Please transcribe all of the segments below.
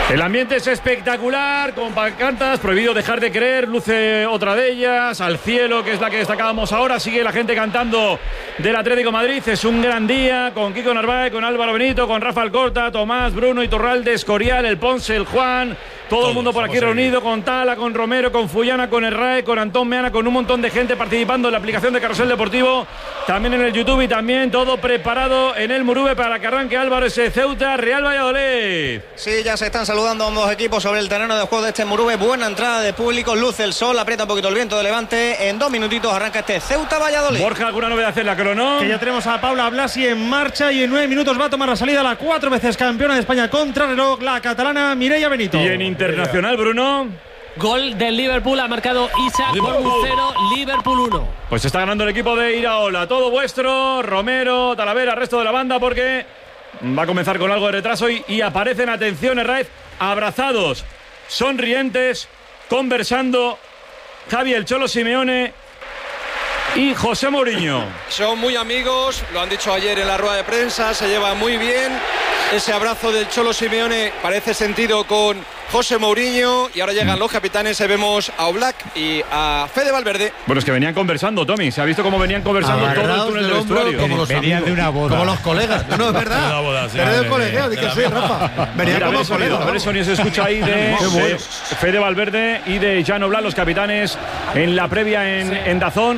El ambiente es espectacular, con pancartas, prohibido dejar de creer, luce otra de ellas, al cielo, que es la que destacábamos ahora, sigue la gente cantando del Atlético de Madrid, es un gran día, con Kiko Narváez, con Álvaro Benito, con Rafa Alcorta, Tomás, Bruno, Iturralde, Escorial, el Ponce, el Juan, todo el mundo por aquí reunido, con Tala, con Romero, con Fullana, con Herrae, con Antón Meana, con un montón de gente participando en la aplicación de Carrusel Deportivo, también en el YouTube y también todo preparado en el Murube para que arranque Álvaro ese Ceuta, Real Valladolid. Sí, ya se están saludando ambos equipos sobre el terreno de juego de este Murube. Buena entrada de público, luce el sol, aprieta un poquito el viento de levante. En 2 minutitos arranca este Ceuta Valladolid. Borja, ¿alguna novedad en la crono? Que ya tenemos a Paula Blasi en marcha y en 9 minutos va a tomar la salida la 4 veces campeona de España contrarreloj, la catalana Mireia Benito. Y en internacional, Bruno. Gol del Liverpool, ha marcado Isaac, Bournemouth 0, Liverpool 1. Pues está ganando el equipo de Iraola. Todo vuestro, Romero, Talavera, resto de la banda, porque va a comenzar con algo de retraso y aparecen, atención, Herraiz, abrazados, sonrientes, conversando Javi el Cholo Simeone y José Mourinho. Son muy amigos, lo han dicho ayer en la rueda de prensa, se llevan muy bien. Ese abrazo del Cholo Simeone parece sentido con José Mourinho y ahora llegan los capitanes, vemos a Oblak y a Fede Valverde. Bueno, es que venían conversando, Tommy, se ha visto cómo venían conversando todo el túnel del vestuario. Como los venían de una boda. Como los colegas, no es verdad. Una boda, sí, pero del colegio, di que sí, Rafa. Venían como los colegas. A ver, Sonia, se escucha ahí de Fede Valverde y de Jan Oblak, los capitanes en la previa en Dazón,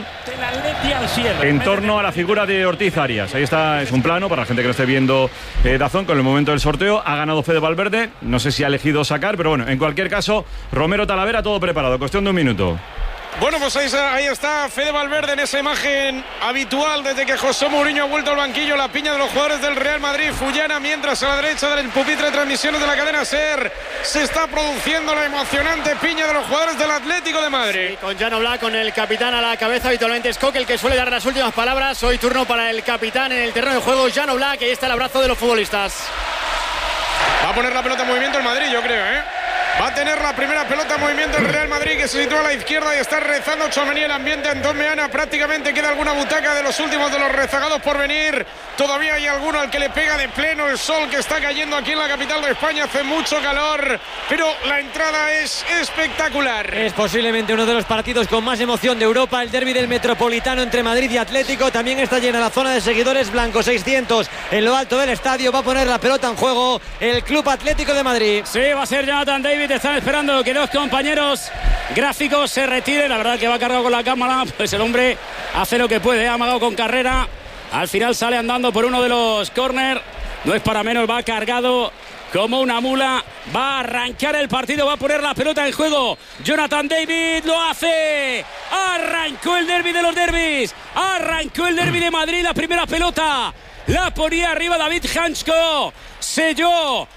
en torno a la figura de Ortiz Arias. Ahí está, es un plano para la gente que no esté viendo Dazón con el momento del sorteo. Ha ganado Fede Valverde, no sé si ha elegido sacar, pero bueno, en cualquier caso, Romero, Talavera, todo preparado, cuestión de un minuto. Bueno, pues ahí está Fede Valverde en esa imagen habitual desde que José Mourinho ha vuelto al banquillo, la piña de los jugadores del Real Madrid, Fullana, mientras a la derecha del pupitre de transmisiones de la cadena SER se está produciendo la emocionante piña de los jugadores del Atlético de Madrid. Sí, con Jan Oblak, con el capitán a la cabeza, habitualmente es Coque el que suele dar las últimas palabras. Hoy turno para el capitán en el terreno de juego, Jan Oblak, ahí está el abrazo de los futbolistas. Va a poner la pelota en movimiento el Madrid, yo creo, Va a tener la primera pelota en movimiento el Real Madrid, que se sitúa a la izquierda y está rezando Tchouaméni. El ambiente Antón Meana, prácticamente queda alguna butaca de los últimos de los rezagados por venir. Todavía hay alguno al que le pega de pleno el sol que está cayendo aquí en la capital de España. Hace mucho calor, pero la entrada es espectacular. Es posiblemente uno de los partidos con más emoción de Europa, el derbi del Metropolitano entre Madrid y Atlético. También está llena la zona de seguidores blancos, 600 en lo alto del estadio. Va a poner la pelota en juego el Club Atlético de Madrid. Sí, va a ser Jonathan David. Están esperando que dos compañeros gráficos se retiren. La verdad que va cargado con la cámara, pues el hombre hace lo que puede, ha amagado con carrera. Al final sale andando por uno de los córner. No es para menos, va cargado como una mula. Va a arrancar el partido, va a poner la pelota en juego. Jonathan David lo hace. Arrancó el derbi de los derbis. Arrancó el derbi de Madrid. La primera pelota la ponía arriba David Hansko. Selló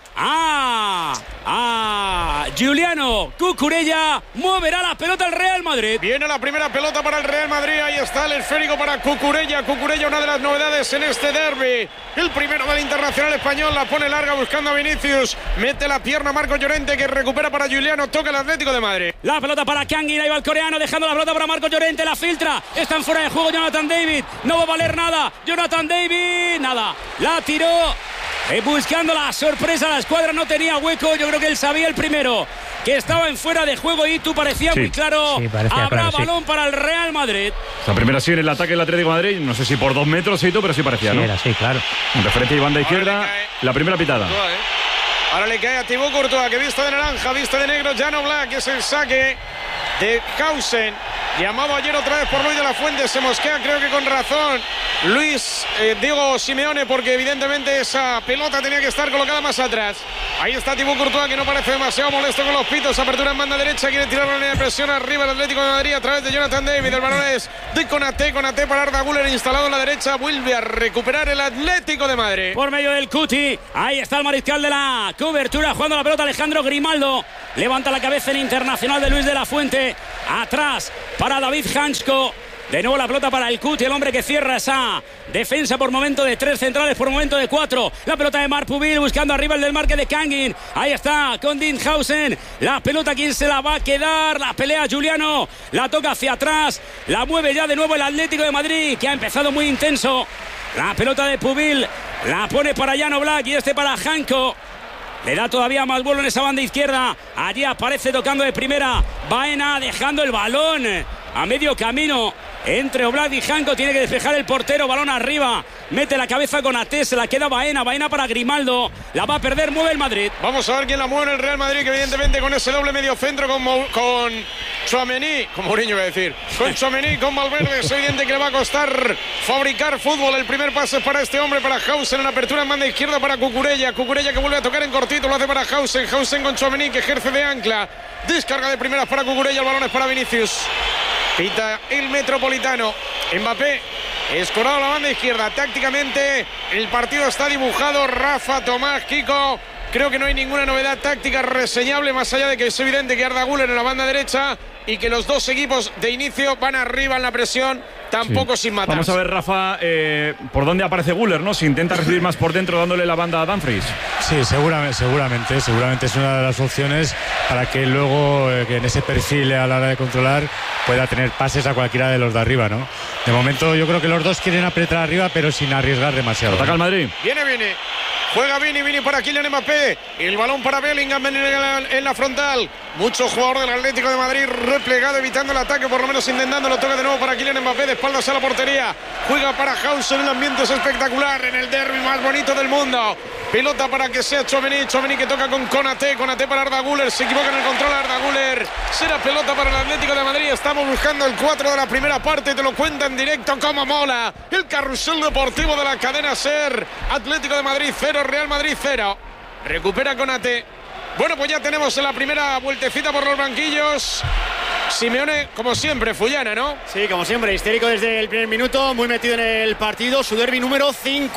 Giuliano Cucurella. Moverá la pelota el Real Madrid. Viene la primera pelota para el Real Madrid. Ahí está el esférico para Cucurella. Cucurella, una de las novedades en este derbi. El primero del internacional español. La pone larga buscando a Vinicius. Mete la pierna Marco Llorente, que recupera para Giuliano. Toca el Atlético de Madrid. La pelota para Kangin. Ahí va el coreano dejando la pelota para Marco Llorente. La filtra. Están fuera de juego Jonathan David. No va a valer nada. Jonathan David. Nada. La tiró. Buscando la sorpresa, la escuadra no tenía hueco. Yo creo que él sabía el primero que estaba en fuera de juego y tú parecía muy claro. Sí, parecía habrá claro, balón para el Real Madrid. La primera sí en el ataque del Atlético de Madrid, no sé si por 2 metros y todo, pero sí parecía, ¿no? Sí, era, sí, claro. En referencia y banda izquierda, la primera pitada. Ahora le cae a Thibaut Courtois, que viste de naranja, viste de negro, Jan Oblak, que es el saque de Hausen. Llamado ayer otra vez por Luis de la Fuente, se mosquea, creo que con razón Diego Simeone, porque evidentemente esa pelota tenía que estar colocada más atrás. Ahí está Thibaut Courtois, que no parece demasiado molesto con los pitos. Apertura en banda derecha, quiere tirar la línea de presión arriba el Atlético de Madrid a través de Jonathan David. El balón es de Konaté para Arda Güler, instalado en la derecha. Vuelve a recuperar el Atlético de Madrid. Por medio del Cuti, ahí está el mariscal de la cobertura, jugando la pelota Alejandro Grimaldo. Levanta la cabeza en internacional de Luis de la Fuente. Atrás para David Hansko. De nuevo la pelota para el Cuti, el hombre que cierra esa defensa por momento de 3 centrales, por momento de 4. La pelota de Marpubil buscando arriba el del marque de Kangin. Ahí está con Dinhausen. La pelota, ¿quién se la va a quedar? La pelea Giuliano. La toca hacia atrás. La mueve ya de nuevo el Atlético de Madrid, que ha empezado muy intenso. La pelota de Pubil. La pone para Jan Oblak y para Hansko. Le da todavía más vuelo en esa banda izquierda. Allí aparece tocando de primera Baena, dejando el balón a medio camino entre Oblak y Janko. Tiene que despejar el portero, balón arriba, mete la cabeza con Até, se la queda Baena para Grimaldo, la va a perder, mueve el Madrid. Vamos a ver quién la mueve en el Real Madrid, que evidentemente con ese doble medio centro con Tchouaméni, con Mourinho voy a decir, con Tchouaméni, con Valverde, es evidente que le va a costar fabricar fútbol. El primer pase para este hombre, para Hausen, en apertura en banda izquierda para Cucurella que vuelve a tocar en cortito, lo hace para Hausen con Tchouaméni, que ejerce de ancla, descarga de primeras para Cucurella, el balón es para Vinicius. Pita el Metropolitano. Mbappé escorado a la banda izquierda. Tácticamente el partido está dibujado. Rafa, Tomás, Kiko. Creo que no hay ninguna novedad táctica reseñable, más allá de que es evidente que Arda Güler en la banda derecha y que los dos equipos de inicio van arriba en la presión, tampoco sin matar. Vamos a ver, Rafa, por dónde aparece Güler, ¿no? Si intenta recibir más por dentro dándole la banda a Dumfries. Sí, seguramente es una de las opciones para que luego que en ese perfil a la hora de controlar pueda tener pases a cualquiera de los de arriba, ¿no? De momento yo creo que los dos quieren apretar arriba, pero sin arriesgar demasiado. Ataca el Madrid. Viene. Juega Vini para Kylian Mbappé. El balón para Bellingham en la frontal. Mucho jugador del Atlético de Madrid replegado, evitando el ataque, por lo menos intentándolo. Toca de nuevo para Kylian Mbappé, de espaldas a la portería. Juega para Hausen, el ambiente es espectacular en el derbi más bonito del mundo. Pelota para que sea Tchouaméni que toca con Konaté para Arda Güler. Se equivoca en el control Arda Güler. Será pelota para el Atlético de Madrid. Estamos buscando el 4 de la primera parte. Te lo cuenta en directo, como mola. El carrusel deportivo de la cadena SER. Atlético de Madrid 0, Real Madrid 0. Recupera Konaté. Bueno, pues ya tenemos la primera vueltecita por los banquillos. Simeone, como siempre, Fullana, ¿no? Sí, como siempre, histérico desde el primer minuto, muy metido en el partido. Su derbi número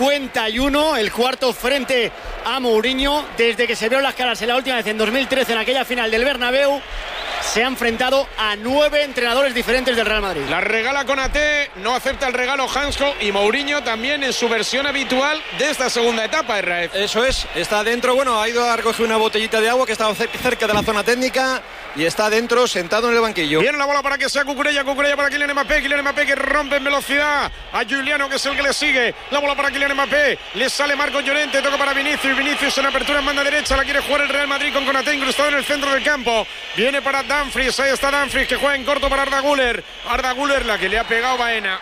51, el cuarto frente a Mourinho. Desde que se vieron las caras en la última vez, en 2013, en aquella final del Bernabéu, se ha enfrentado a 9 entrenadores diferentes del Real Madrid. La regala Konaté, no acepta el regalo Hansko, y Mourinho también en su versión habitual de esta segunda etapa, Raef. Eso es, está dentro, bueno, ha ido a recoger una botellita de agua que estaba cerca de la zona técnica y está dentro, sentado en el banquillo. Viene la bola para que sea Cucurella para Kylian Mbappé que rompe en velocidad a Giuliano, que es el que le sigue. La bola para Kylian Mbappé, le sale Marcos Llorente, toca para Vinicius en apertura en banda derecha, la quiere jugar el Real Madrid con Konaté incrustado en el centro del campo. Viene para Dumfries, ahí está Dumfries, que juega en corto para Arda Güler, la que le ha pegado Baena.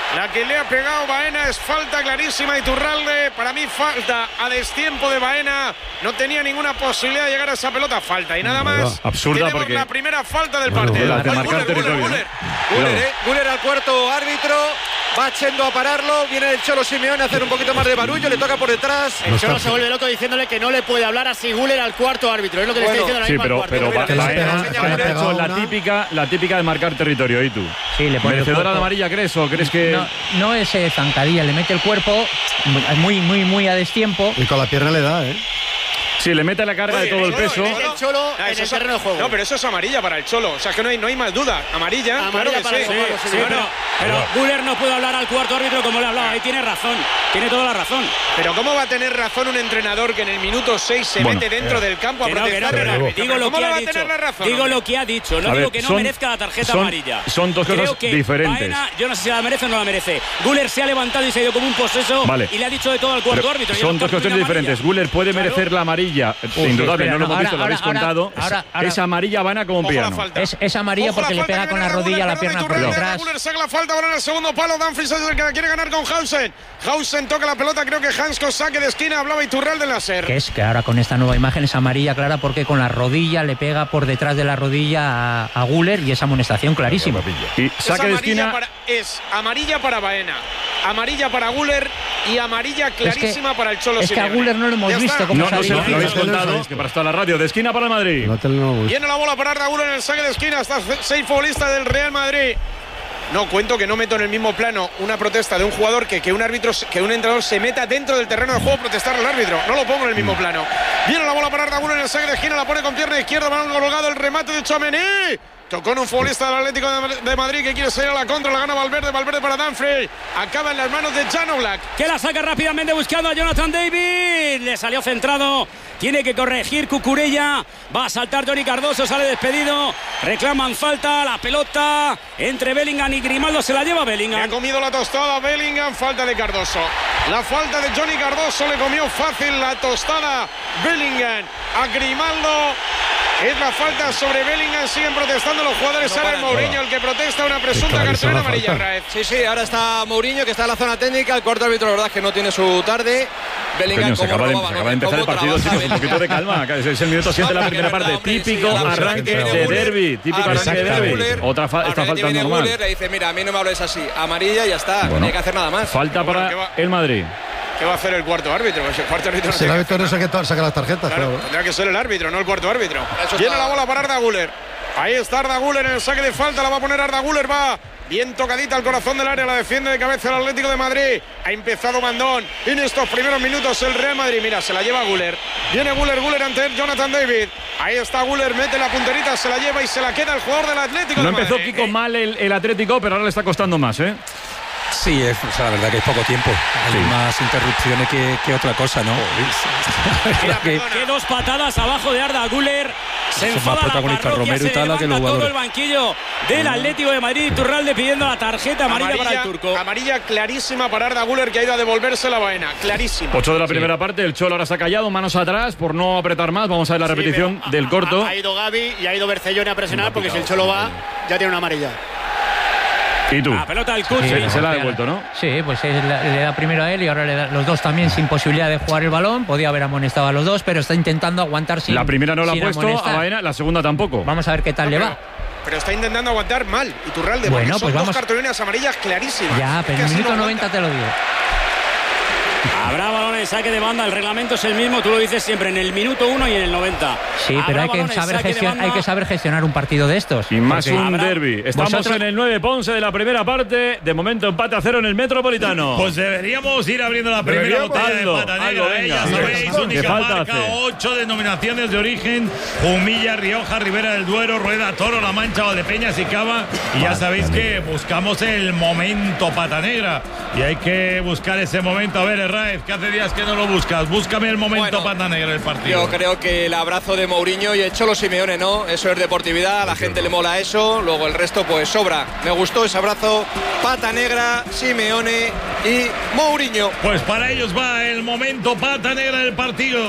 Es falta clarísima de Iturralde. Para mí falta a destiempo de Baena. No tenía ninguna posibilidad de llegar a esa pelota. Falta y nada más. Absurda, tenemos porque la primera falta del partido. De marcar territorio. Güler al cuarto árbitro. Va Chendo a pararlo. Viene el Cholo Simeone a hacer un poquito más de barullo. Le toca por detrás. El Cholo se vuelve loco diciéndole que no le puede hablar así Güler al cuarto árbitro. Es lo que le está diciendo ahora mismo al cuarto. Pero la típica de marcar territorio. ¿Y tú? Sí, le pone ¿merecedora de amarilla crees o crees que...? No es zancadilla, le mete el cuerpo muy a destiempo. Y con la pierna le da, ¿eh? Sí, le mete la carga de todo el peso. El Cholo en el terreno de juego. No, pero eso es amarilla para el Cholo. O sea, que no hay más duda. Amarilla claro que para sí. Pero Güler no puede hablar al cuarto árbitro como le ha hablado. Ahí tiene razón. Tiene toda la razón. Pero ¿cómo va a tener razón un entrenador que en el minuto 6 se mete dentro del campo a protestar? Digo lo que ha dicho. Digo lo que ha dicho. No digo que no merezca la tarjeta amarilla. Son dos cosas diferentes. Baena, yo no sé si la merece o no la merece. Güler se ha levantado y se ha ido como un poseso y le ha dicho de todo al cuarto árbitro. Son dos cuestiones diferentes. Güler puede merecer la amarilla. Indudable, no lo hemos visto, lo habéis contado. Es amarilla Baena como un piano. Es amarilla porque le pega con la rodilla a la pierna por detrás. Güler saca la falta, ahora en el segundo palo. Dumfries es el que la quiere ganar con Hausen. Hausen toca la pelota, creo que Hansko saque de esquina. Hablaba Iturralde de la SER. Que es que ahora con esta nueva imagen es amarilla clara porque con la rodilla le pega por detrás de la rodilla a Güler y es amonestación clarísima. Y saque de esquina. Es amarilla para Baena, amarilla para Güler y amarilla clarísima para el Cholo Simeone. Es que a Güler no lo hemos visto. No se lo habéis contado. Que para estar la radio. De esquina para el Madrid. Viene la bola para Arda Güler en el saque de esquina. Está 6 futbolistas del Real Madrid. No cuento que no meto en el mismo plano una protesta de un jugador que un entrenador se meta dentro del terreno de juego a protestar al árbitro. No lo pongo en el mismo plano. Viene la bola para Arda Güler en el saque de esquina, la pone con pierna izquierda, balón colgado, el remate de Tchouaméni. Tocó un futbolista del Atlético de Madrid que quiere salir a la contra, la gana Valverde para Dumfries, acaba en las manos de Jan Oblak, que la saca rápidamente buscando a Jonathan David, le salió centrado, tiene que corregir Cucurella, va a saltar Johnny Cardoso, sale despedido, reclaman falta, la pelota entre Bellingham y Grimaldo, se la lleva Bellingham. Le ha comido la tostada Bellingham, falta de Cardoso, la falta de Johnny Cardoso, le comió fácil la tostada Bellingham a Grimaldo. Es la falta sobre Bellingham, siguen protestando los jugadores. Ahora Mourinho el que protesta, una presunta cartulina amarilla, Raez. Sí, ahora está Mourinho que está en la zona técnica, el cuarto árbitro la verdad es que no tiene su tarde. Bellingham se acaba de empezar el partido, chicos, un poquito de calma. Es el minuto 7 de la primera parte, típico arranque de derbi, Otra esta falta normal. Le dice, mira, a mí no me hables así, amarilla y ya está, no hay que hacer nada más. Falta para el Madrid. ¿Qué va a hacer el cuarto árbitro? El cuarto árbitro si el árbitro no saca las tarjetas. Claro, tendrá que ser el árbitro, no el cuarto árbitro. Viene la bola para Arda Güler. Ahí está Arda Güler en el saque de falta, la va a poner Arda Güler, va bien tocadita al corazón del área, la defiende de cabeza el Atlético de Madrid. Ha empezado Mandón en estos primeros minutos el Real Madrid. Mira, se la lleva Güler. Viene Güler ante Jonathan David. Ahí está Güler, mete la punterita, se la lleva y se la queda el jugador del Atlético de Madrid. No empezó Kiko mal el Atlético, pero ahora le está costando más, ¿eh? Sí, la verdad que es poco tiempo. Hay más interrupciones que otra cosa, ¿no? que dos patadas abajo de Arda Güler. Se enfada la parroquia, Romero se y Tala, levanta todo el banquillo del Atlético de Madrid. Iturralde pidiendo la tarjeta amarilla para el turco. Amarilla clarísima para Arda Güler, que ha ido a devolverse la vaina. Clarísima. 8 de la primera parte, el Cholo ahora se ha callado, manos atrás por no apretar más. Vamos a ver la repetición del corto. Ha ido Gavi y ha ido Bercellone a presionar porque si el Cholo va, ya tiene una amarilla. ¿Y tú? La pelota del Cuti. Se la ha devuelto, ¿no? Sí, pues le da primero a él y ahora le da los dos también sin posibilidad de jugar el balón. Podía haber amonestado a los dos, pero está intentando aguantar sin. La primera no la ha puesto amonestar. a Baena, la segunda tampoco. Vamos a ver qué tal le va. Pero está intentando aguantar mal Iturralde. Bueno, son pues vamos. Dos cartulinas amarillas clarísimas. Ya, pero en el minuto 90 te lo digo. Habrá balón en saque de banda, el reglamento es el mismo, tú lo dices siempre, en el minuto 1 y en el 90. Sí, pero hay que saber gestionar un partido de estos. Y más un derbi. Estamos en el 9 Ponce de la primera parte. De momento empate a 0 en el Metropolitano. Pues deberíamos ir abriendo la primera botella de pata negra. Ya sabéis, única marca, 8 denominaciones de origen: Jumilla, Rioja, Ribera del Duero, Rueda, Toro, La Mancha, Valdepeñas y Cava. Y ya sabéis que buscamos el momento pata negra. Y hay que buscar ese momento. A ver, Raez, que hace días que no lo buscas. Búscame el momento pata negra del partido. Yo creo que el abrazo de Mourinho y el Cholo Simeone, ¿no? Eso es deportividad, a la gente le mola eso. Luego el resto, pues sobra. Me gustó ese abrazo. Pata negra, Simeone y Mourinho. Pues para ellos va el momento pata negra del partido.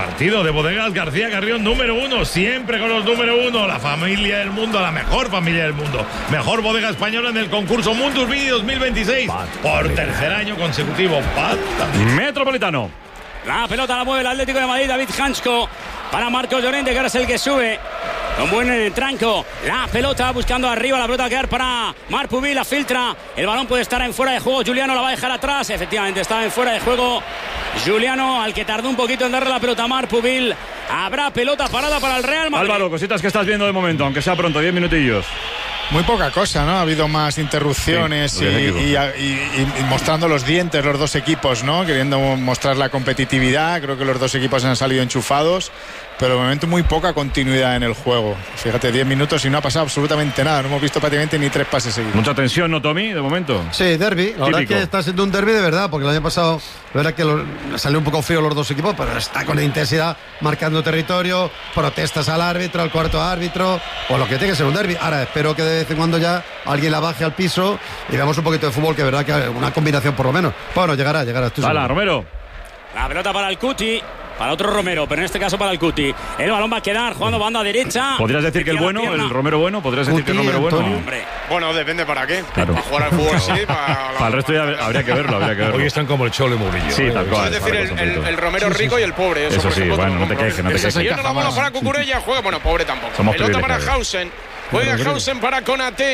De Bodegas García Carrión, número 1. Siempre con los número 1. La familia del mundo, la mejor familia del mundo. Mejor bodega española en el concurso Mundus Vini 2026. Por tercer año consecutivo. Metropolitano. La pelota la mueve el Atlético de Madrid, David Hansko para Marcos Llorente, que ahora es el que sube con buen tranco. La pelota buscando arriba, la pelota va a quedar para Marc Pubil, la filtra. El balón puede estar en fuera de juego. Juliano la va a dejar atrás. Efectivamente, estaba en fuera de juego. Juliano, al que tardó un poquito en darle la pelota a Marc Pubil. Habrá pelota parada para el Real Madrid. Álvaro, cositas que estás viendo de momento, aunque sea pronto, 10 minutillos. Muy poca cosa, ¿no? Ha habido más interrupciones y mostrando los dientes los dos equipos, ¿no? Queriendo mostrar la competitividad. Creo que los dos equipos han salido enchufados, pero de momento muy poca continuidad en el juego. Fíjate, 10 minutos y no ha pasado absolutamente nada. No hemos visto prácticamente ni 3 pases seguidos. Mucha tensión, ¿no, Tommy, de momento? Sí, derbi. La verdad es que está siendo un derbi de verdad, porque el año pasado, la verdad que salió un poco frío los dos equipos, pero está con intensidad, marcando territorio, protestas al árbitro, al cuarto árbitro, o lo que tiene que ser un derbi. Ahora espero que de vez en cuando ya alguien la baje al piso y veamos un poquito de fútbol, que verdad que una combinación por lo menos. Bueno, llegará. Hala, Romero. La pelota para el Cuti. Para otro Romero, pero en este caso para el Cuti. El balón va a quedar jugando banda derecha. ¿Podrías decir que el bueno, el Romero bueno? ¿Podrías decir que el Romero bueno? No, hombre. Bueno, depende para qué. Claro. Para jugar al fútbol sí, para el resto ya habría que verlo, Hoy están como el Cholo y Mourinho. Sí, tal cual. Es decir, el Romero rico y el pobre. Eso sí, bueno, no te quejes. Y la bola para Cucurella, juega, bueno, pobre tampoco. Pelota para Hausen. Juega Hausen para Konaté.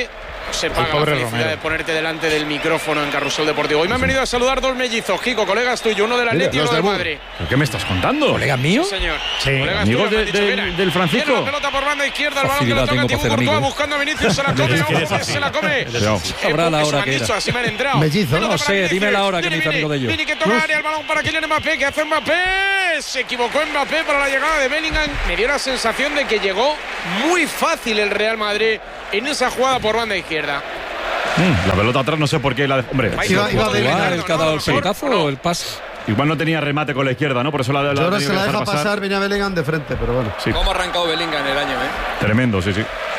Se paga la felicidad de ponerte delante del micrófono en Carrusel Deportivo. Hoy me han venido a saludar dos mellizos, Kiko, colegas tuyos, uno del Atleti y uno del Madrid. ¿Qué me estás contando? ¿Colegas míos? Sí, señor. Sí, amigos del Francisco. Viene la pelota por banda izquierda, el balón que lo toca Thibaut Courtois buscando a Vinicius, se la come, ojo, se la come. Sabrá la hora que así me han entrado. Mellizo, no sé, dime la hora que me hizo amigo de ellos. Vini que toca área, el balón para Kylian Mbappé, que hace Mbappé. Se equivocó Mbappé para la llegada de Bellingham. Me dio la sensación de que llegó muy fácil el Real Madrid en esa jugada por banda izquierda. La pelota atrás, no sé por qué. Hombre, iba el cada el pelotazo o el pase. Igual no tenía remate con la izquierda, ¿no? Por eso ahora se la deja pasar, venía Bellingham de frente, pero bueno. Sí. ¿Cómo ha arrancado Bellingham el año, Tremendo, sí.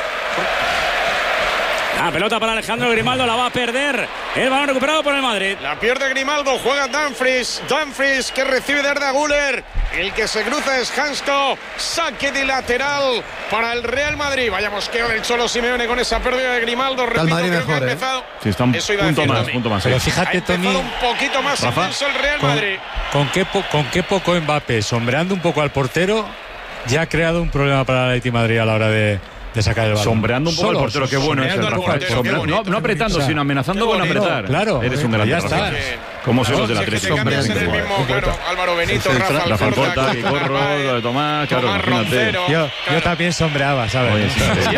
La pelota para Alejandro Grimaldo, la va a perder. El balón recuperado por el Madrid. La pierde Grimaldo, juega Dumfries. Dumfries que recibe de Arda Güler. El que se cruza es Hansko. Saque de lateral para el Real Madrid. Vaya mosqueo del Cholo Simeone con esa pérdida de Grimaldo. Repito, Madrid creo mejor, que ha empezado. Sí, está un punto más. Pero fíjate, Tony, un poquito más intenso el Real Madrid. ¿Con qué poco Mbappé, sombreando un poco al portero, ya ha creado un problema para el Atleti Madrid a la hora de sacar el balón? Sombreando un poco al portero, qué bueno es el Rafa. No apretando, sino amenazando con apretar. Claro, eres un delantero. Ya está. Como son los del Atlético. Claro, Álvaro Benito, Rafa Corta, Corro, Tomás, claro, imagínate. Yo también sombreaba, ¿sabes?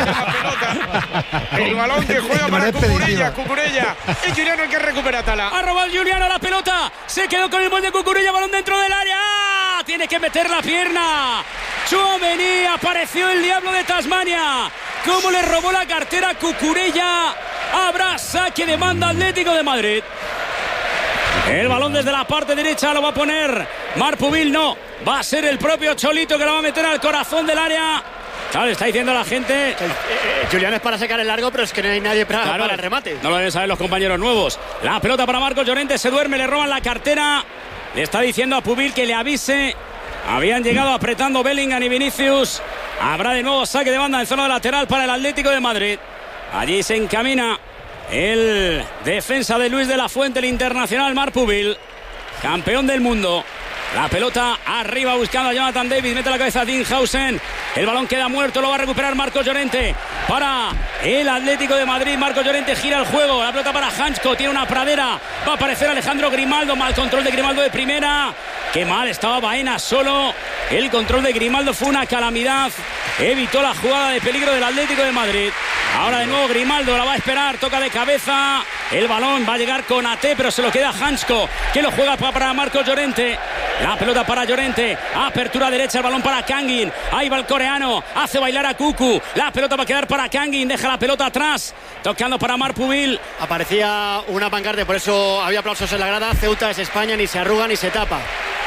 El balón que juega para Cucurella. Es Juliano el que recupera Tala. Ha robado Juliano la pelota. Se quedó con el gol de Cucurella, balón dentro del área. Tiene que meter la pierna. Tchouaméni, apareció el diablo de Tasmania. Cómo le robó la cartera a Cucurella. Habrá saque de banda Atlético de Madrid. El balón desde la parte derecha lo va a poner Marpuvil, no. Va a ser el propio Cholito que lo va a meter al corazón del área. Claro, está diciendo la gente. Julián es para sacar el largo, pero es que no hay nadie para el remate. No lo deben saber los compañeros nuevos. La pelota para Marcos Llorente, se duerme, le roban la cartera. Le está diciendo a Puvil que le avise. Habían llegado apretando Bellingham y Vinicius. Habrá de nuevo saque de banda en zona lateral para el Atlético de Madrid. Allí se encamina el defensa de Luis de la Fuente, el internacional Marpuvil, campeón del mundo. La pelota arriba buscando a Jonathan David, mete la cabeza a Dinhausen. El balón queda muerto, lo va a recuperar Marcos Llorente para el Atlético de Madrid. Marcos Llorente gira el juego, la pelota para Hansko, tiene una pradera, va a aparecer Alejandro Grimaldo, mal control de Grimaldo de primera. Qué mal estaba Baena solo. El control de Grimaldo fue una calamidad. Evitó la jugada de peligro del Atlético de Madrid. Ahora de nuevo Grimaldo la va a esperar, toca de cabeza. El balón va a llegar con AT, pero se lo queda Hansko, que lo juega para Marcos Llorente. La pelota para Llorente, apertura derecha, el balón para Kangin. Ahí va el coreano, hace bailar a Cucu. La pelota va a quedar para Kangin, deja la pelota atrás, tocando para Marpuvil. Aparecía una pancarta, por eso había aplausos en la grada. Ceuta es España, ni se arruga ni se tapa.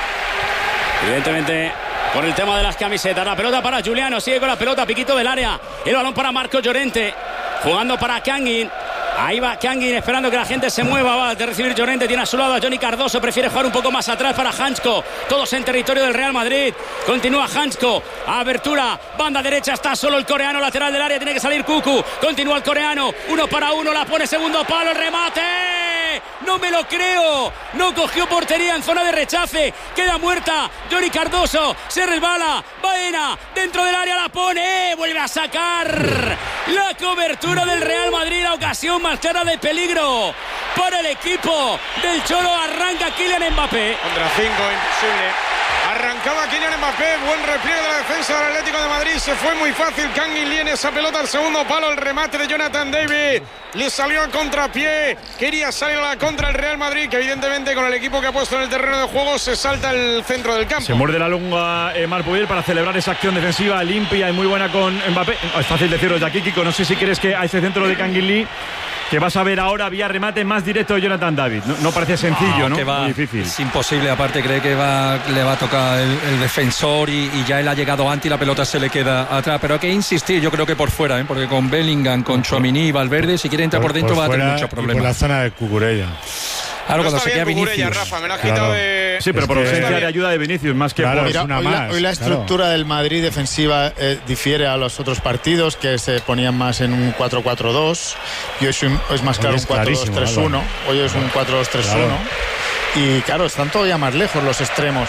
Evidentemente, por el tema de las camisetas. La pelota para Juliano, sigue con la pelota, piquito del área. El balón para Marcos Llorente, jugando para Kangin. Ahí va Kangin esperando que la gente se mueva. Va a recibir Llorente, tiene a su lado a Johnny Cardoso. Prefiere jugar un poco más atrás para Hansko. Todos en territorio del Real Madrid. Continúa Hansko. Abertura, banda derecha, está solo el coreano lateral del área. Tiene que salir Cucu. Continúa el coreano. 1 para 1, la pone segundo palo. El remate. No me lo creo. No cogió portería en zona de rechace. Queda muerta. Johnny Cardoso. Se resbala. Baena dentro del área, la pone. Vuelve a sacar. La cobertura del Real Madrid. La ocasión más clara de peligro para el equipo del Cholo. Arranca Kylian Mbappé. Contra 5, imposible. Arrancaba Kylian Mbappé, buen repliegue de la defensa del Atlético de Madrid. Se fue muy fácil. Kangin Liene esa pelota al segundo palo. El remate de Jonathan David. Le salió a contrapié. Quería salir a la contra el Real Madrid, que evidentemente con el equipo que ha puesto en el terreno de juego se salta el centro del campo. Se muerde la lengua Marpuvil para celebrar esa acción defensiva limpia y muy buena con Mbappé. Es fácil decirlo desde aquí, Kiko. No sé si crees que a ese centro de Kangin Lee que vas a ver ahora vía remate más directo de Jonathan David. No parece sencillo, ¿no? Muy difícil. Es imposible, aparte cree que le va a tocar el defensor y ya él ha llegado antes y la pelota se le queda atrás. Pero hay que insistir, yo creo que por fuera, porque con Bellingham, con Tchouaméni y Valverde, si quiere entrar por dentro va a tener muchos problemas. Por la zona de Cucurella. Claro, cuando se queda Vinicius. Rafa, me lo has quitado de... Sí, pero por ausencia de ayuda de Vinicius, más que por mira, hoy la estructura del Madrid defensiva difiere a los otros partidos, que se ponían más en un 4-4-2 y hoy es más claro un 4-2-3-1. Hoy es un 4-2-3-1 y claro, están todavía más lejos los extremos.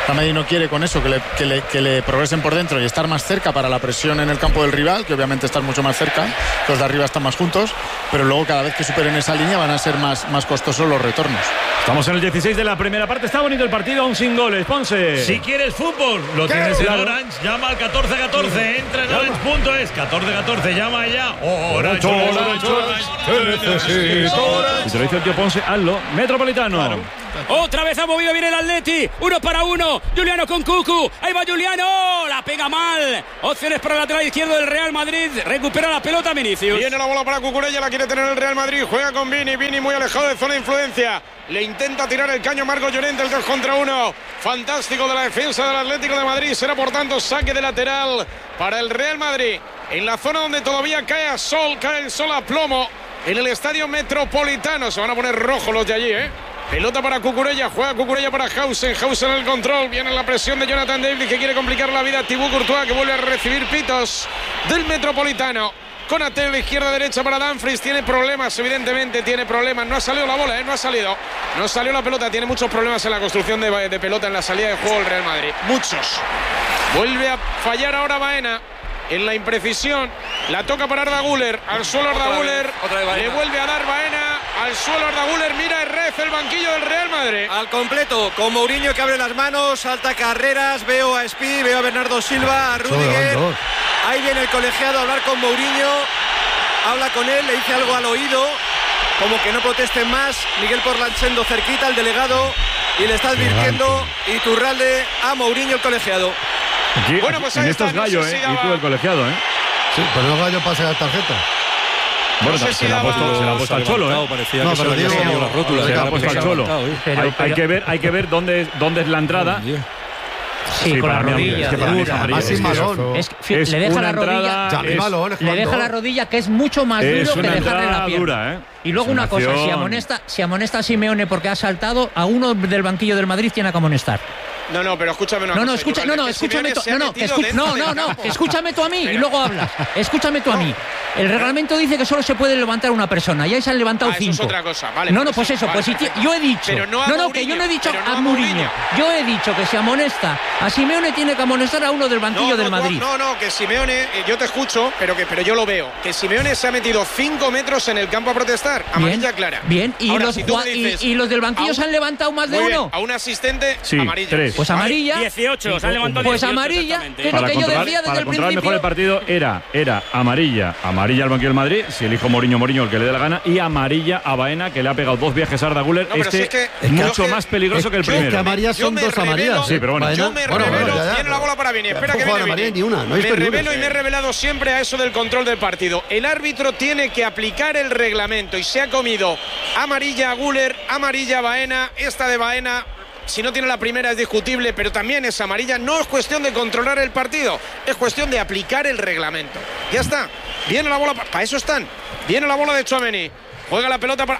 Madrid no quiere con eso que le progresen por dentro y estar más cerca para la presión en el campo del rival, que obviamente están mucho más cerca, los de arriba están más juntos, pero luego cada vez que superen esa línea van a ser más costosos los retornos. Estamos en el 16 de la primera parte, está bonito el partido, aún sin goles. Ponce. Si quieres fútbol, lo tienes en Orange, llama al 1414, entra en orange.es, 1414, llama ya. Orange, te necesito. Y te lo dice el tío Ponce, hazlo. Metropolitano. Claro. Otra vez ha movido bien el Atleti. 1 para 1. Juliano con Cucu. Ahí va Juliano. La pega mal. Opciones para el lateral izquierdo del Real Madrid. Recupera la pelota Vinicius. Viene la bola para Cucurella. La quiere tener el Real Madrid. Juega con Vini. Vini muy alejado de zona de influencia. Le intenta tirar el caño Marco Llorente. El 2 contra 1. Fantástico de la defensa del Atlético de Madrid. Será por tanto saque de lateral para el Real Madrid. En la zona donde todavía cae el sol a plomo. En el estadio Metropolitano. Se van a poner rojos los de allí, Pelota para Cucurella, juega Cucurella para Hausen en el control, viene la presión de Jonathan David que quiere complicar la vida a Thibaut Courtois que vuelve a recibir pitos del Metropolitano. Konaté a la izquierda-derecha para Dumfries, tiene problemas, evidentemente tiene problemas, no ha salido la bola, no salió la pelota, tiene muchos problemas en la construcción de pelota en la salida de juego del Real Madrid, muchos. Vuelve a fallar ahora Baena. En la imprecisión, la toca para Arda Güler, al suelo Arda Güler, le vuelve a dar Baena, al suelo Arda Güler, mira Herrez, el banquillo del Real Madrid. Al completo, con Mourinho que abre las manos, salta carreras, veo a Espí, veo a Bernardo Silva, a Rüdiger, ahí viene el colegiado a hablar con Mourinho, habla con él, le dice algo al oído, como que no protesten más, Miguel Porlanchendo cerquita, el delegado, y le está advirtiendo Iturralde a Mourinho el colegiado. Aquí, bueno, pues en estos gallos, y tú el colegiado, Sí, pero los gallos pasan la tarjeta. Bueno, se la ha puesto al Cholo, Parecía que se lo había salido la rótula. Se la ha puesto al Cholo. Hay que ver dónde es la entrada. Sí, con la rodilla. Le deja la rodilla. Le deja la rodilla, que es mucho más duro que dejarle la pierna. Y luego una cosa, si amonesta a Simeone porque ha saltado, a uno del banquillo del Madrid tiene que amonestar. No, pero escúchame escúchame tú a mí y luego hablas. Escúchame tú a mí. El reglamento dice que solo se puede levantar una persona y ahí se han levantado 5. Eso es otra cosa, vale. Pues eso, pues si yo he dicho. Que yo no he dicho a Mourinho. Yo he dicho que si amonesta a Simeone tiene que amonestar a uno del banquillo del Madrid. Que Simeone, yo te escucho, pero yo lo veo. Que Simeone se ha metido 5 metros en el campo a protestar. Amarilla clara. Bien, y los del banquillo se han levantado más de uno. A un asistente, amarilla. 3. Pues amarilla. 18, se han levantado 18. Pues amarilla, que es lo que yo decía desde el principio. Para mejor el partido era amarilla al banquillo del Madrid, si elijo Mourinho el que le dé la gana, y amarilla a Baena, que le ha pegado 2 viajes a Arda Güler. Mucho más peligroso que el primero. Es que amarillas son 2 amarillas. Sí, pero bueno. Yo me revelo, tiene la bola para Vini, espera que viene Vini. Me revelo y me he revelado siempre a eso del control del partido. El árbitro tiene que aplicar el reglamento y se ha comido amarilla a Güler, amarilla a Baena, esta de Baena. Si no tiene la primera es discutible, pero también es amarilla. No es cuestión de controlar el partido, es cuestión de aplicar el reglamento. Ya está. Viene la bola, para eso están. Viene la bola de Tchouaméni. Juega la pelota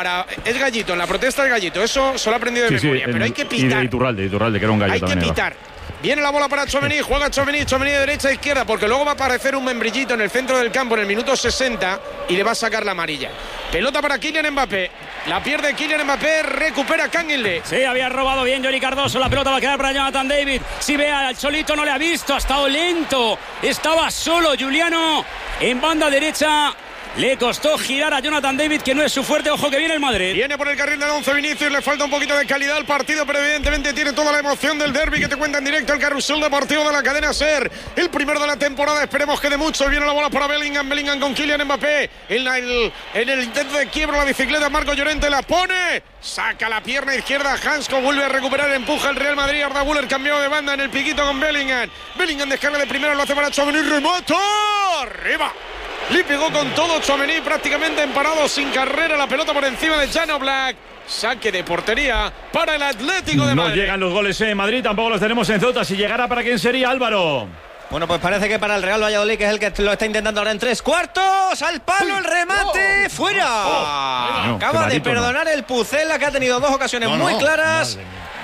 es Gallito, en la protesta es Gallito. Eso se lo ha aprendido de memoria, pero hay que pitar. Y de Iturralde, que era un gallo también. Hay que pitar. Viene la bola para Tchouaméni, juega Tchouaméni de derecha a izquierda, porque luego va a aparecer un membrillito en el centro del campo en el minuto 60 y le va a sacar la amarilla. Pelota para Kylian Mbappé. La pierde Kylian Mbappé, recupera Canguilde. Sí, había robado bien Johnny Cardoso. La pelota va a quedar para Jonathan David. Si ve al Cholito, no le ha visto, ha estado lento. Estaba solo Juliano en banda derecha. Le costó girar a Jonathan David, que no es su fuerte. Ojo que viene el Madrid. Viene por el carril del 11 Vinicius. Le falta un poquito de calidad al partido, pero evidentemente tiene toda la emoción del derbi que te cuenta en directo el carrusel deportivo de la cadena SER. El primero de la temporada. Esperemos que de mucho. Viene la bola para Bellingham. Bellingham con Kylian Mbappé. En el intento de quiebra la bicicleta, Marco Llorente la pone. Saca la pierna izquierda. Hansko vuelve a recuperar. Empuja el Real Madrid. Arda Güler cambiado de banda en el piquito con Bellingham. Bellingham descarga de primera. Lo hace para Tchouaméni. ¡Remata! ¡Arriba! Le pegó con todo Tchouaméni, prácticamente emparado, sin carrera, la pelota por encima de Jan Oblak. Saque de portería para el Atlético de Madrid. No llegan los goles en Madrid, tampoco los tenemos en Ceuta. Si llegara, ¿para quién sería, Álvaro? Bueno, pues parece que para el Real Valladolid, que es el que lo está intentando ahora en 3/4. Al palo el remate, fuera. Acaba de perdonar el Pucela, que ha tenido 2 ocasiones muy claras.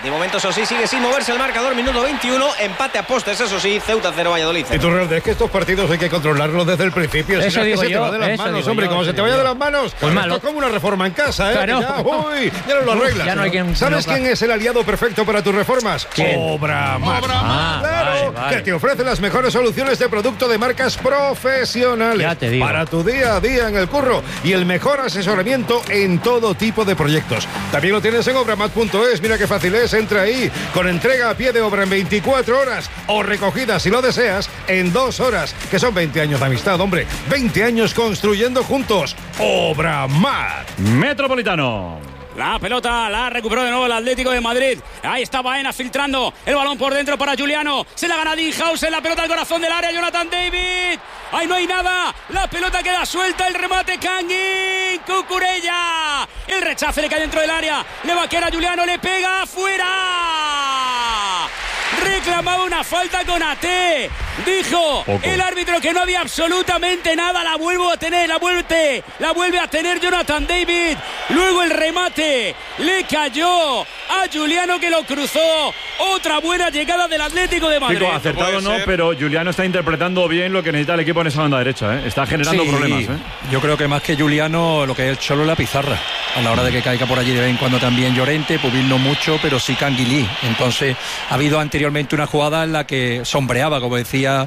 De momento, eso sí, sigue sin moverse el marcador. Minuto 21, empate a postes, eso sí. Ceuta 0, Valladolid 0. Y tú, Real, es que estos partidos hay que controlarlos desde el principio. Eso si digo se yo, te va de las eso manos, digo hombre. yo, Como se te vaya de las manos, pues malo. esto es como una reforma en casa, ¿eh? Claro. Ya no lo arreglas. Ya no hay quien ¿Sabes no, quién es el aliado perfecto para tus reformas? ¿Quién? Obramar. Claro, vale. que te ofrece las mejores soluciones de producto de marcas profesionales. Ya te digo. Para tu día a día en el curro y el mejor asesoramiento en todo tipo de proyectos. También lo tienes en obramat.es. Mira qué fácil es. Entra ahí con entrega a pie de obra en 24 horas o recogida, si lo deseas, en 2 horas. Que son 20 años de amistad, hombre. 20 años construyendo juntos. Obramat. Metropolitano. La pelota la recuperó de nuevo el Atlético de Madrid. Ahí está Baena filtrando el balón por dentro para Juliano. Se la gana Dinhausen, la pelota al corazón del área. Jonathan David. Ahí no hay nada. La pelota queda suelta. El remate Kangin. Cucurella. El rechace le cae dentro del área. Le va a quedar a Juliano. Le pega afuera. Reclamaba una falta con AT. Dijo el árbitro que no había absolutamente nada. La vuelve a tener Jonathan David. Luego el remate le cayó a Juliano, que lo cruzó. Otra buena llegada del Atlético de Madrid. Chico, acertado no, pero Juliano está interpretando bien lo que necesita el equipo en esa banda derecha, ¿eh? Está generando problemas, ¿eh? Yo creo que más que Juliano, lo que es el Cholo, la pizarra. A la hora de que caiga por allí de vez en cuando también Llorente, Pubil no mucho, pero sí Canguilí. Entonces ha habido anteriormente una jugada en la que sombreaba, como decía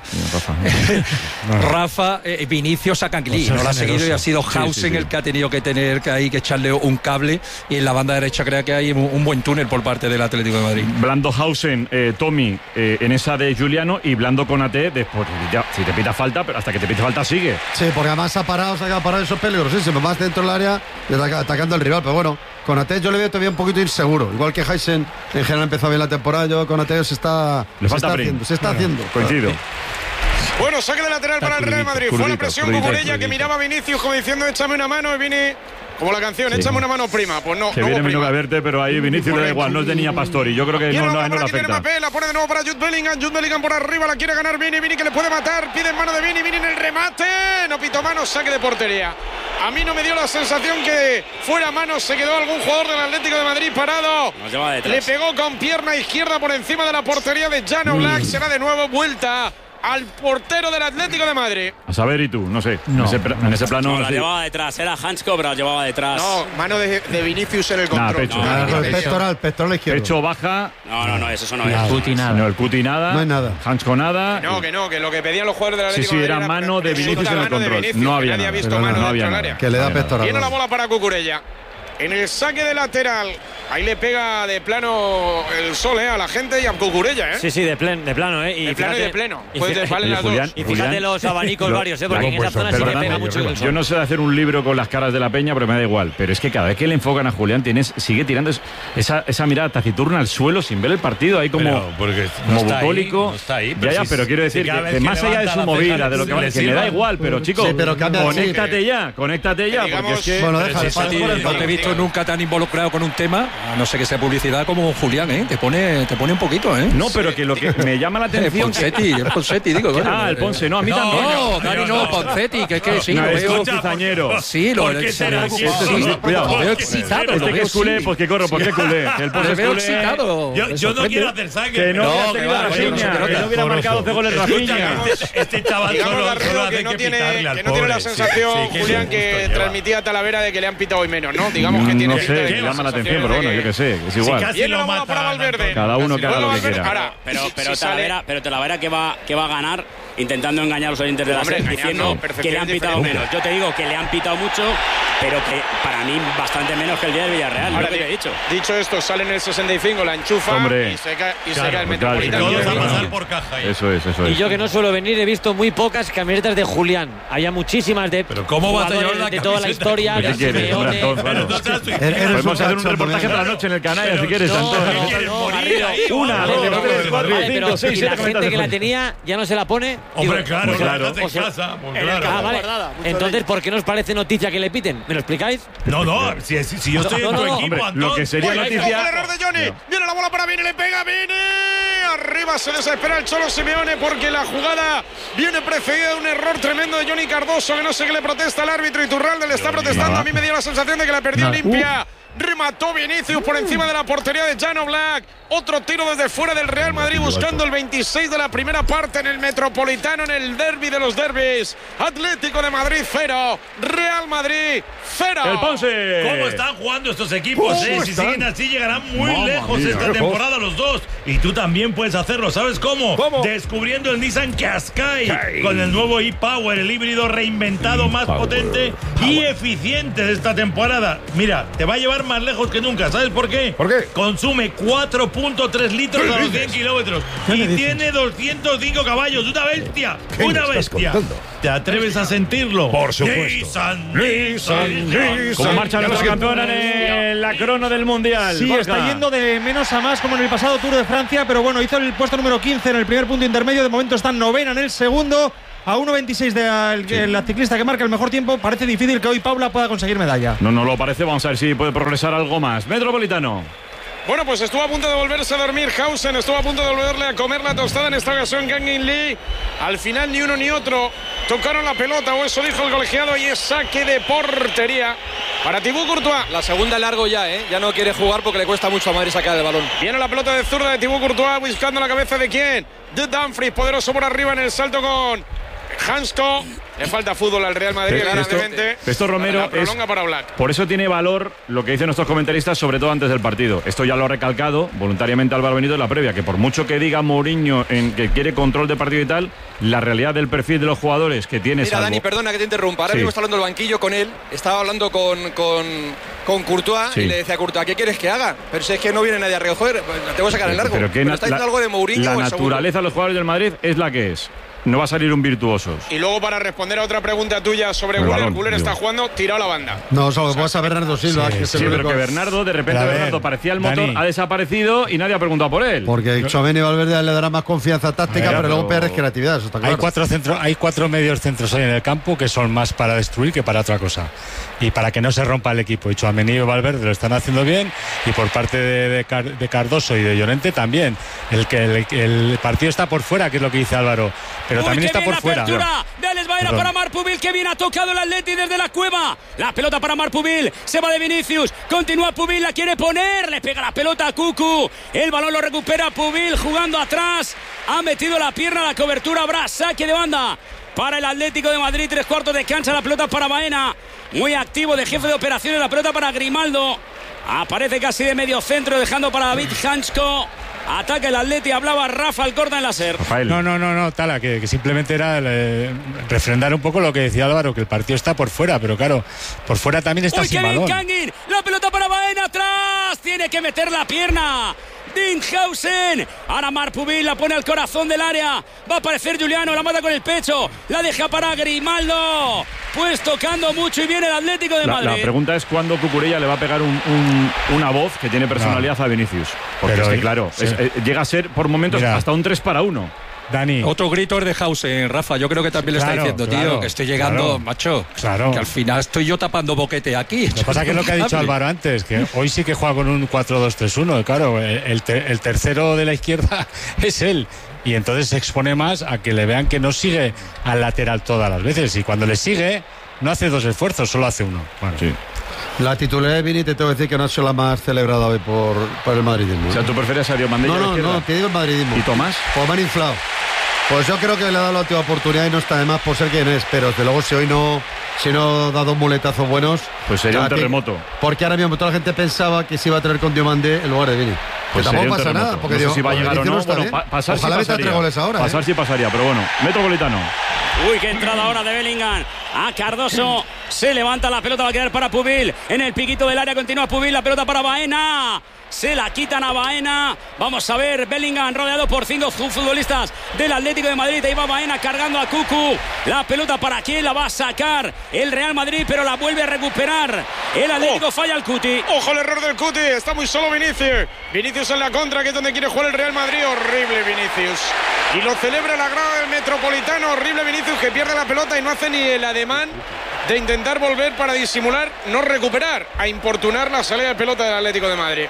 Rafa, Vinicius a Canguilí. No lo ha seguido y ha sido Hausen el que ha tenido que tener que echarle un cable, y en la banda derecha creo que hay un buen túnel por parte del Atlético de Madrid. Blando, Hausen, Tommy en esa de Juliano, y Blando con AT después. Ya, si te pita falta, pero hasta que te pita falta sigue. Sí, porque además se ha parado eso es peligrosísimo. Más dentro del área y atacando al rival. Pero bueno, con AT yo le veo todavía un poquito inseguro. Igual que Hausen en general empezó bien la temporada, yo con AT se está haciendo. Coincido. Bueno, saque de lateral para el Real Madrid. Fue la presión Cucurella, que miraba a Vinicius como diciendo échame una mano, y viene como la canción, échame una mano, prima. Pues no, que viene Minuga Verte, pero ahí Vinicius le da igual, no es de Niña Pastori. Yo creo que no le afecta. Mbappé, la pone de nuevo para Jude Bellingham por arriba, la quiere ganar Vini que le puede matar, pide en mano de Vini en el remate, no pitó mano, saque de portería. A mí no me dio la sensación que fuera mano, se quedó algún jugador del Atlético de Madrid parado. Le pegó con pierna izquierda por encima de la portería de Jan Oblak, será de nuevo vuelta al portero del Atlético de Madrid. A saber, y tú, no sé. En ese plano. No, la llevaba detrás, era Hans Cobra, la llevaba detrás. No, mano de Vinicius en el control. Pecho. Pectoral izquierdo. Pecho baja. No, eso no es. El Cuti nada. No, el Cuti nada. No hay nada. Hans con nada. Que lo que pedían los jugadores del Atlético de Madrid. Sí, era mano de Vinicius en el control. No había nadie ha visto mano dentro del área. Que le da pectoral. Viene la bola para Cucurella. En el saque de lateral, ahí le pega de plano el sol a la gente y a Cucurella, Sí, de plano, Y de pleno. Valen las dos. Y fíjate los abanicos varios, porque en esa zona sí que pega mucho el sol. Yo no sé hacer un libro con las caras de la peña, pero me da igual. Pero es que cada vez que le enfocan a Julián, sigue tirando esa mirada taciturna al suelo sin ver el partido, ahí como bucólico. No está ahí, ya, pero quiero decir que más allá de su movida, de lo que me da igual, pero chicos, conéctate ya, porque es que. Bueno, deja no te he visto nunca tan involucrado con un tema, a no ser que sea publicidad, como Julián, te pone un poquito, No, pero que lo que me llama la atención. Ponsetti, digo. El Ponce, no, a mí también. No, Dani, no, Ponsetti, que es que sí, lo veo cizañero. Sí, lo veo excitado. Este que es culé, pues que corro, porque culé. El Ponce veo excitado. Yo no quiero hacer sangre. Que no hubiera marcado 12 goles Rafinha. Este chaval solo hace que pitarle al pobre. Que no tiene la sensación, Julián, que transmitía Talavera de que le han pitado hoy menos, ¿no? Digamos que tiene. No sé, me llama la atención, pero bueno, yo qué sé, es igual. Viene la bola para Valverde. Cada uno que haga lo que quiera. Pero Talavera que va a ganar intentando engañar a los oyentes de la SER, diciendo que le han pitado menos. Yo te digo que le han pitado mucho, pero que para mí bastante menos que el día del Villarreal. Ahora, lo que he dicho. Dicho esto, sale en el 65, la enchufa y se cae el Metropolitano. Todos a pasar por caja ahí. Eso es. Y yo, que no suelo venir, he visto muy pocas camisetas de Julián. Había muchísimas de. Pero ¿cómo vas a llevar la de toda la historia? Podemos hacer un reportaje para la noche en el canal, si quieres. Una, dos, tres, cuatro, cinco, seis, siete. La gente que la tenía ya no se la pone. Hombre, claro. Entonces, ¿por qué nos parece noticia que le piten? ¿Me lo explicáis? No, si yo estoy en tu equipo, lo que sería noticia. El error de Johnny. Viene la bola para Vini, le pega Vini. Arriba se desespera el Cholo Simeone porque la jugada viene precedida de un error tremendo de Johnny Cardoso, que no sé qué le protesta al árbitro. Iturralde le está protestando. A mí me dio la sensación de que la perdió limpia Remató Vinicius por encima de la portería de Jan Oblak. Otro tiro desde fuera del Real Madrid buscando el 26 de la primera parte en el Metropolitano, en el derbi de los derbis. Atlético de Madrid 0, Real Madrid 0. El Ponce. ¿Cómo están jugando estos equipos? Si siguen así llegarán muy lejos esta temporada los dos. Y tú también puedes hacerlo. ¿Sabes cómo? Descubriendo el Nissan Qashqai con el nuevo e-Power, el híbrido reinventado más potente y eficiente de esta temporada. Mira, te va a llevar más lejos que nunca. ¿Sabes por qué? ¿Por qué? Consume 4.3 litros a los 100 kilómetros y tiene 205 caballos. ¡Una bestia! ¡Una bestia! ¿Te atreves a sentirlo? Por supuesto. Nissan. ¿Cómo marcha nuestra campeona en la crono del Mundial? Sí, está yendo de menos a más como en el pasado Tour de Francia, pero bueno, hizo el puesto número 15 en el primer punto intermedio. De momento está novena en el segundo. A 1.26 de la ciclista que marca el mejor tiempo. Parece difícil que hoy Paula pueda conseguir medalla. No lo parece. Vamos a ver si puede progresar algo más. Metropolitano. Bueno, pues estuvo a punto de volverse a dormir Hausen, estuvo a punto de volverle a comer la tostada en esta ocasión Kangin Lee. Al final ni uno ni otro tocaron la pelota, o eso dijo el colegiado, y es saque de portería para Thibaut Courtois. La segunda largo ya, ya no quiere jugar porque le cuesta mucho a Madrid sacar el balón. Viene la pelota de zurda de Thibaut Courtois buscando la cabeza de quién, de Dumfries, poderoso por arriba en el salto con Hansko. Le falta fútbol al Real Madrid, claramente. Esto Romero prolonga para Oblak. Por eso tiene valor lo que dicen nuestros comentaristas, sobre todo antes del partido. Esto ya lo ha recalcado voluntariamente Álvaro Benito en la previa, que por mucho que diga Mourinho en que quiere control de partido y tal, la realidad del perfil de los jugadores que tiene. Mira, Dani, perdona que te interrumpa. Ahora mismo está hablando el banquillo con él. Estaba hablando con Courtois y le decía a Courtois, ¿qué quieres que haga? Pero si es que no viene nadie a recoger, te voy a sacar el largo. Pero está diciendo algo de Mourinho. La naturaleza de los jugadores del Madrid es la que es. No va a salir un virtuoso. Y luego, para responder a otra pregunta tuya sobre Güler, Güler está jugando tirado a la banda. No, solo pasa Bernardo Silva. Pero que Bernardo, de repente Bernardo parecía el motor, ha desaparecido y nadie ha preguntado por él. Porque Tchouaméni y Valverde le dará más confianza táctica, pero luego peor es creatividad, eso está claro. Hay cuatro medios centros hoy en el campo que son más para destruir que para otra cosa. Y para que no se rompa el equipo. Y Tchouaméni y Valverde lo están haciendo bien, y por parte de Cardoso y de Llorente también. El partido está por fuera, que es lo que dice Álvaro, pero también está por fuera. De Alex Baena para Marc Pubil, que bien ha tocado el Atleti desde la cueva. La pelota para Marc Pubil, se va de Vinicius, continúa Pubil, la quiere poner, le pega la pelota a Cucu, el balón lo recupera Pubil jugando atrás, ha metido la pierna a la cobertura, habrá saque de banda para el Atlético de Madrid, 3/4 de cancha, la pelota para Baena, muy activo de jefe de operaciones, la pelota para Grimaldo, aparece casi de medio centro, dejando para David Hansko. Ataca el Atleti, hablaba Rafa Alcorta en la SER. No, Tala, que simplemente era refrendar un poco lo que decía Álvaro, que el partido está por fuera, pero claro, por fuera también está sin balón. Kangin, la pelota para Baena, atrás, tiene que meter la pierna. Dinghausen, ahora Marc Pubil la pone al corazón del área, va a aparecer Juliano, la mata con el pecho, la deja para Grimaldo, pues tocando mucho y viene el Atlético de Madrid. La pregunta es cuándo Cucurella le va a pegar una voz que tiene personalidad a Vinicius, porque es que claro, llega a ser por momentos hasta un 3-1. Dani. Otro grito es de Hausen, Rafa. Yo creo que también le está diciendo, tío, que estoy llegando, macho. Claro. Que al final estoy yo tapando boquete aquí. Lo que pasa es que es lo que ha dicho Álvaro antes, que hoy sí que juega con un 4-2-3-1. Claro, el tercero de la izquierda es él. Y entonces se expone más a que le vean que no sigue al lateral todas las veces. Y cuando le sigue, no hace dos esfuerzos, solo hace uno. Bueno, sí. La titularidad de Vini, te tengo que decir que no ha sido la más celebrada hoy por el madridismo. O sea, ¿tú prefieres a Diomandé? No, te digo el madridismo. ¿Y Tomás? Pues me han inflado. Pues yo creo que le ha dado la última oportunidad y no está de más por ser quien es, pero desde luego si no da dos muletazos buenos, pues sería un terremoto. Porque ahora mismo toda la gente pensaba que se iba a traer con Diomandé en lugar de Vini. Pues tampoco pasa nada, porque no sé si va a llegar o no. Bueno, pasar ojalá sí pasaría. 3 goles ahora. Pasar sí pasaría, pero bueno, Metropolitano. Uy, qué entrada ahora de Bellingham. A Cardoso, se levanta la pelota, va a quedar para Pubil. En el piquito del área continúa Pubil, la pelota para Baena. Se la quitan a Baena. Vamos a ver, Bellingham rodeado por 5 futbolistas del Atlético de Madrid. Ahí va Baena cargando a Cucu. La pelota para quién, la va a sacar el Real Madrid, pero la vuelve a recuperar el Atlético. Falla el Cuti. Ojo el error del Cuti, está muy solo Vinicius. Vinicius en la contra, que es donde quiere jugar el Real Madrid. Horrible Vinicius. Y lo celebra la grada del Metropolitano. Horrible Vinicius, que pierde la pelota y no hace ni el ademán de intentar volver para disimular, no recuperar, a importunar la salida de pelota del Atlético de Madrid.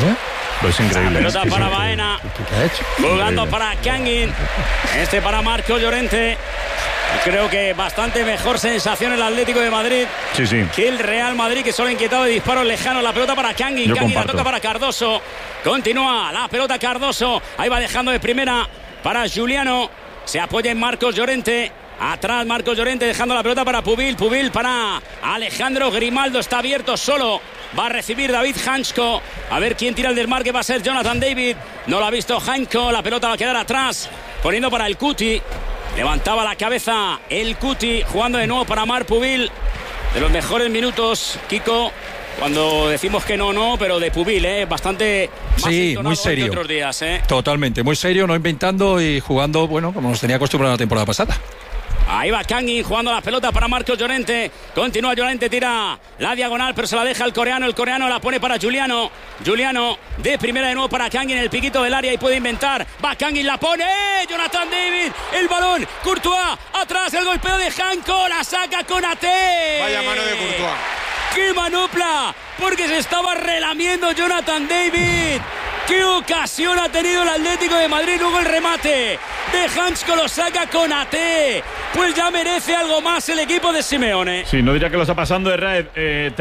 Pues increíble. Pelota para Baena, jugando para Kangin, para Marco Llorente. Creo que bastante mejor sensación el Atlético de Madrid que el Real Madrid, que solo ha inquietado de disparos lejanos. La pelota para Kangin. Kangin la toca para Cardoso. Continúa la pelota Cardoso. Ahí va dejando de primera para Juliano. Se apoya en Marcos Llorente. Atrás Marcos Llorente dejando la pelota para Pubil. Pubil para Alejandro Grimaldo. Está abierto solo. Va a recibir David Hansko. A ver quién tira el desmarque. Va a ser Jonathan David. No lo ha visto Hansko. La pelota va a quedar atrás. Poniendo para el Cuti. Levantaba la cabeza el Cuti. Jugando de nuevo para Marc Pubil. De los mejores minutos, Kiko. Cuando decimos que no, pero de Pubil, bastante más muy serio. Que otros días, Totalmente, muy serio, no inventando y jugando, bueno, como nos tenía acostumbrado la temporada pasada. Ahí va Kangin jugando la pelota para Marcos Llorente. Continúa Llorente, tira la diagonal, pero se la deja el coreano. El coreano la pone para Juliano. Juliano de primera de nuevo para Kangin en el piquito del área y puede inventar. Va Kangin, la pone. Jonathan David, el balón. Courtois, atrás el golpeo de Hanko. La saca Konaté. Vaya mano de Courtois. ¡Qué manopla! Porque se estaba relamiendo Jonathan David. ¡Qué ocasión ha tenido el Atlético de Madrid! Luego el remate de Hansko lo saca Konaté. Pues ya merece algo más el equipo de Simeone. Sí, no diría que lo está pasando de Raed.